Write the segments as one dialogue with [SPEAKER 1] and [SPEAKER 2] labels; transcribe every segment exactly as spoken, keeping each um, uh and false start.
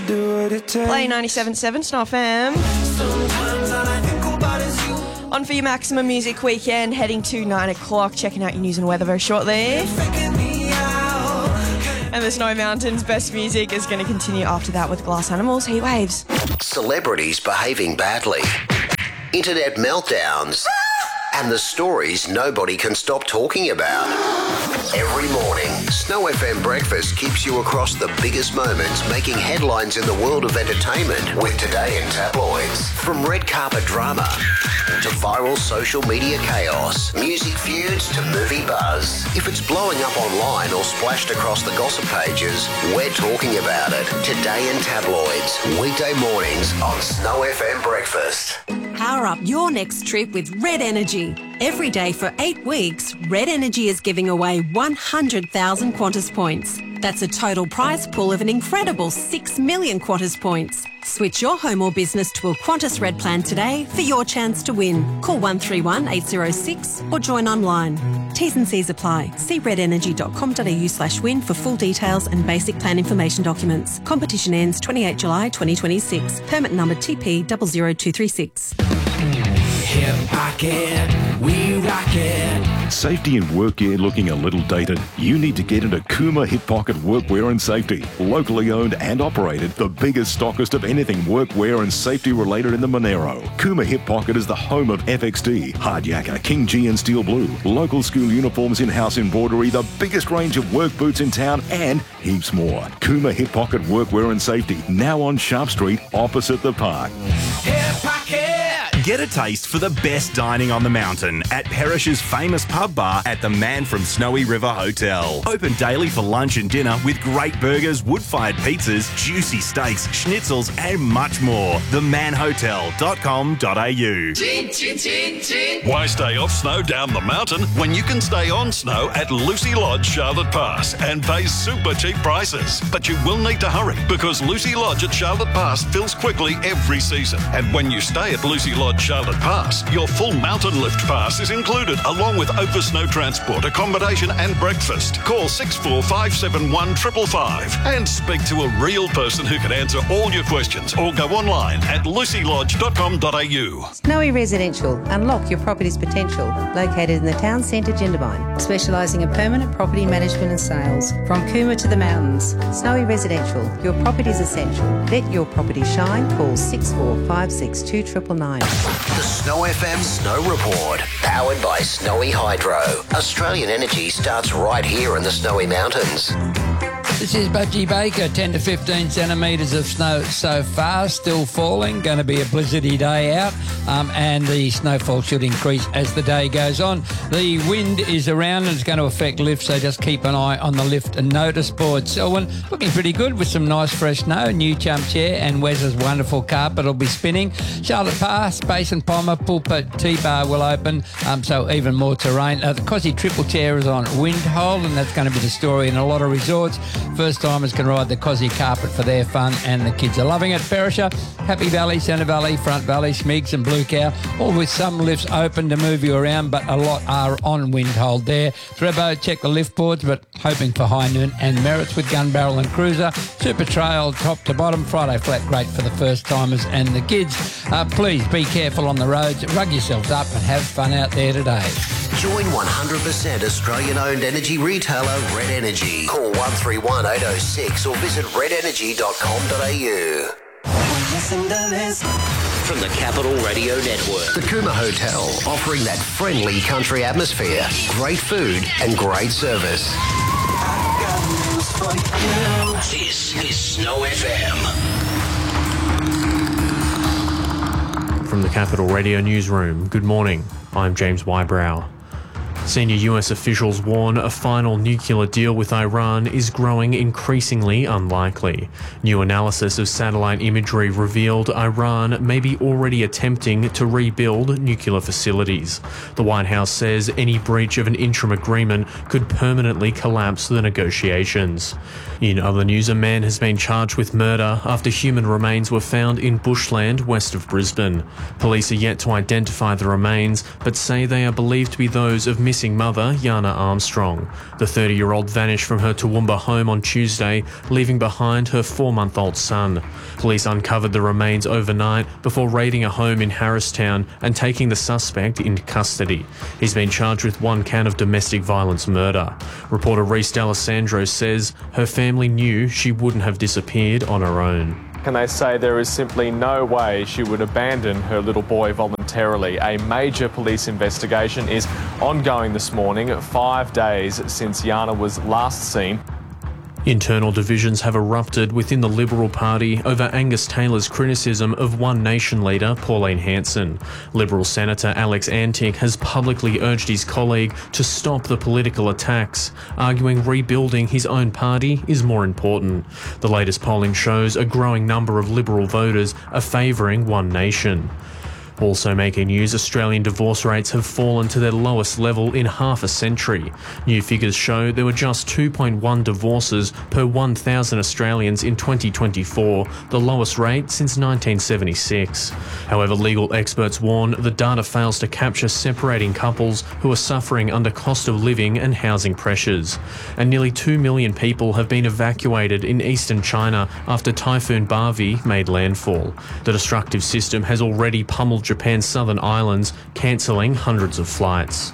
[SPEAKER 1] do what it takes.
[SPEAKER 2] Play ninety-seven point seven Snow F M.
[SPEAKER 1] Sometimes all I think about is you.
[SPEAKER 2] On for your Maximum Music Weekend, heading to nine o'clock, checking out your news and weather very shortly.
[SPEAKER 1] Faking me out.
[SPEAKER 2] And the Snowy Mountains' best music is going to continue after that with Glass Animals, Heat Waves.
[SPEAKER 3] Celebrities behaving badly, internet meltdowns, and the stories nobody can stop talking about. Every morning, Snow F M Breakfast keeps you across the biggest moments making headlines in the world of entertainment with Today in Tabloids. From red carpet drama to viral social media chaos, music feuds to movie buzz. If it's blowing up online or splashed across the gossip pages, we're talking about it. Today in Tabloids, weekday mornings on Snow F M Breakfast.
[SPEAKER 4] Power up your next trip with Red Energy. Every day for eight weeks, Red Energy is giving away one hundred thousand Qantas points. That's a total prize pool of an incredible six million Qantas points. Switch your home or business to a Qantas Red plan today for your chance to win. Call one three one eight zero six or join online. T's and C's apply. See redenergy.com.au slash win for full details and basic plan information documents. Competition ends twenty-eighth of July twenty twenty-six. Permit number T P zero zero two three six.
[SPEAKER 1] Hip pocket, we rock it.
[SPEAKER 5] Safety and work gear looking a little dated? You need to get into Kuma Hip Pocket Workwear and Safety. Locally owned and operated, the biggest stockist of anything workwear and safety related in the Monero. Kuma Hip Pocket is the home of F X D, Hard Yakka, King G and Steel Blue, local school uniforms in-house embroidery, the biggest range of work boots in town, and heaps more. Kuma Hip Pocket Workwear and Safety, now on Sharp Street, opposite the park.
[SPEAKER 1] Hip pocket.
[SPEAKER 6] Get a taste for the best dining on the mountain at Perish's famous pub bar at the Man from Snowy River Hotel. Open daily for lunch and dinner with great burgers, wood-fired pizzas, juicy steaks, schnitzels and much more. the man hotel dot com dot a u.
[SPEAKER 7] Why stay off snow down the mountain when you can stay on snow at Lucy Lodge, Charlotte Pass and pay super cheap prices? But you will need to hurry because Lucy Lodge at Charlotte Pass fills quickly every season. And when you stay at Lucy Lodge Charlotte Pass, your full mountain lift pass is included along with over snow transport, accommodation and breakfast. Call six four five seven one five five five and speak to a real person who can answer all your questions or go online at lucy lodge dot com dot a u.
[SPEAKER 8] Snowy Residential. Unlock your property's potential. Located in the town centre, Jindabyne. Specialising in permanent property management and sales. From Cooma to the mountains. Snowy Residential. Your property's essential. Let your property shine. Call six four five six two nine nine nine.
[SPEAKER 3] The Snow F M Snow Report, powered by Snowy Hydro. Australian energy starts right here in the Snowy Mountains.
[SPEAKER 9] This is Budgie Baker, ten to fifteen centimetres of snow so far, still falling, going to be a blizzardy day out, um, and the snowfall should increase as the day goes on. The wind is around and it's going to affect lifts, so just keep an eye on the lift and notice board. Selwyn looking pretty good with some nice fresh snow, new chump chair and Wes's wonderful carpet will be spinning. Charlotte Pass, Basin Palmer, Pulpit T-Bar will open, um, so even more terrain. Uh, the Cosy Triple Chair is on Windhole and that's going to be the story in a lot of resorts. First timers can ride the Cosy carpet for their fun and the kids are loving it. Perisher, Happy Valley, Centre Valley, Front Valley, Smeags and Blue Cow, all with some lifts open to move you around, but a lot are on Windhold there. Thredbo, check the lift boards, but hoping for high noon and Merritts with Gun Barrel and Cruiser. Super Trail, top to bottom. Friday flat, great for the first timers and the kids. Uh, please be careful on the roads, rug yourselves up and have fun out there today.
[SPEAKER 3] Join one hundred percent Australian-owned energy retailer Red Energy. Call one three one eight oh six or visit red energy dot com dot a u. From the Capital Radio Network, the Cooma Hotel, offering that friendly country atmosphere, great food and great service. This is Snow F M.
[SPEAKER 10] From the Capital Radio Newsroom, good morning. I'm James Wybrow. Senior U S officials warn a final nuclear deal with Iran is growing increasingly unlikely. New analysis of satellite imagery revealed Iran may be already attempting to rebuild nuclear facilities. The White House says any breach of an interim agreement could permanently collapse the negotiations. In other news, a man has been charged with murder after human remains were found in bushland west of Brisbane. Police are yet to identify the remains, but say they are believed to be those of missing missing mother, Yana Armstrong. The thirty-year-old vanished from her Toowoomba home on Tuesday, leaving behind her four-month-old son. Police uncovered the remains overnight before raiding a home in Harristown and taking the suspect into custody. He's been charged with one count of domestic violence murder. Reporter Reece D'Alessandro says her family knew she wouldn't have disappeared on her own.
[SPEAKER 11] And they say there is simply no way she would abandon her little boy voluntarily. A major police investigation is ongoing this morning, five days since Yana was last seen.
[SPEAKER 10] Internal divisions have erupted within the Liberal Party over Angus Taylor's criticism of One Nation leader Pauline Hanson. Liberal Senator Alex Antic has publicly urged his colleague to stop the political attacks, arguing rebuilding his own party is more important. The latest polling shows a growing number of Liberal voters are favouring One Nation. Also making news, Australian divorce rates have fallen to their lowest level in half a century. New figures show there were just two point one divorces per one thousand Australians in twenty twenty-four, the lowest rate since nineteen seventy-six. However, legal experts warn the data fails to capture separating couples who are suffering under cost of living and housing pressures. And nearly two million people have been evacuated in eastern China after Typhoon Bharvey made landfall. The destructive system has already pummeled Japan's southern islands, cancelling hundreds of flights.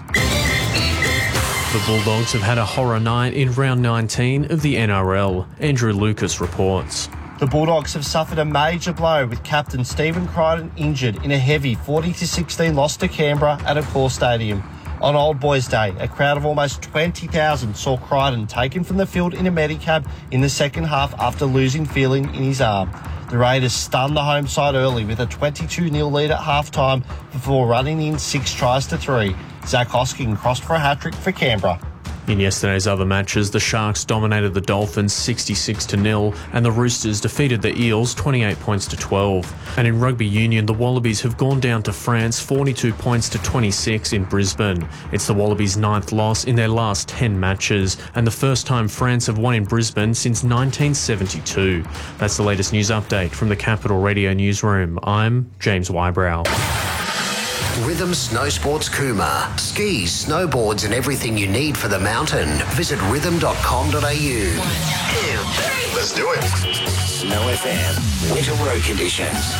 [SPEAKER 10] The Bulldogs have had a horror night in round nineteen of the N R L. Andrew Lucas reports.
[SPEAKER 12] The Bulldogs have suffered a major blow with captain Stephen Crichton injured in a heavy forty to sixteen loss to Canberra at Accor Stadium. On Old Boys Day, a crowd of almost twenty thousand saw Crichton taken from the field in a Medicab in the second half after losing feeling in his arm. The Raiders stunned the home side early with a twenty-two nil lead at half-time before running in six tries to three. Zach Hosking crossed for a hat-trick for Canberra.
[SPEAKER 10] In yesterday's other matches, the Sharks dominated the Dolphins sixty-six to nil and the Roosters defeated the Eels twenty-eight points to twelve. And in rugby union, the Wallabies have gone down to France forty-two points to twenty-six in Brisbane. It's the Wallabies' ninth loss in their last ten matches and the first time France have won in Brisbane since nineteen seventy-two. That's the latest news update from the Capital Radio Newsroom. I'm James Wybrow.
[SPEAKER 3] Rhythm Snow Sports Cooma. Skis, snowboards and everything you need for the mountain. Visit rhythm dot com dot a u. Let's do it. Snow F M. Winter road conditions.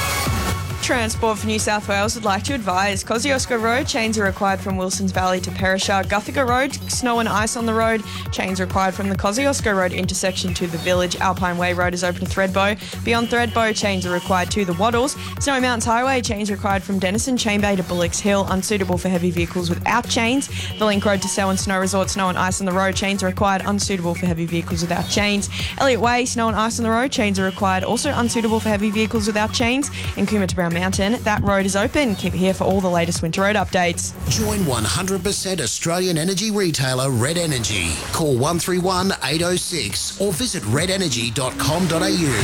[SPEAKER 2] Transport for New South Wales would like to advise Kosciuszko Road, chains are required from Wilsons Valley to Perisher. Guthiga Road, snow and ice on the road, chains required from the Kosciuszko Road intersection to the village. Alpine Way Road is open to Thredbo. Beyond Thredbo, chains are required to the Waddles. Snowy Mountains Highway, chains required from Denison Chain Bay to Bullocks Hill, unsuitable for heavy vehicles without chains. The Link Road to Selwyn Snow Resort, snow and ice on the road, chains are required, unsuitable for heavy vehicles without chains. Elliott Way, snow and ice on the road, chains are required, also unsuitable for heavy vehicles without chains. In Cooma to Brown Mountain, that road is open. Keep it here for all the latest winter road updates.
[SPEAKER 3] Join one hundred percent Australian energy retailer Red Energy. Call one three one, eight oh six or visit red energy dot com dot a u.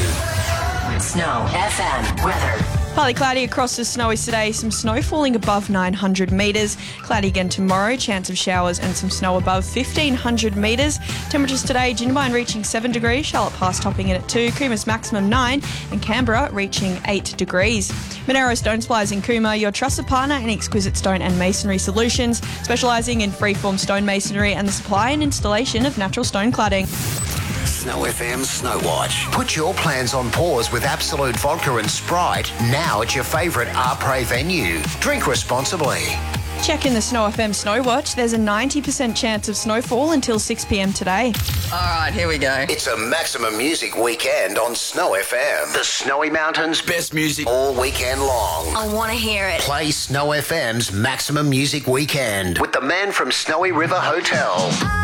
[SPEAKER 13] Snow F M weather.
[SPEAKER 2] Partly cloudy across the snowies today. Some snow falling above nine hundred metres. Cloudy again tomorrow. Chance of showers and some snow above fifteen hundred metres. Temperatures today, Jindabyne reaching seven degrees. Charlotte Pass topping in at two. Cooma's maximum nine. And Canberra reaching eight degrees. Monero Stone Supplies in Cooma, your trusted partner in exquisite stone and masonry solutions, specialising in freeform stone masonry and the supply and installation of natural stone cladding.
[SPEAKER 3] Snow F M Snow Watch. Put your plans on pause with Absolute Vodka and Sprite now at your favourite Arpre venue. Drink responsibly.
[SPEAKER 2] Check in the Snow F M Snow Watch. There's a ninety percent chance of snowfall until six p.m. today.
[SPEAKER 14] All right, here we go.
[SPEAKER 3] It's a maximum music weekend on Snow F M. The Snowy Mountains' best music all weekend long.
[SPEAKER 13] I want to hear it.
[SPEAKER 3] Play Snow F M's Maximum Music Weekend with the man from Snowy River Hotel.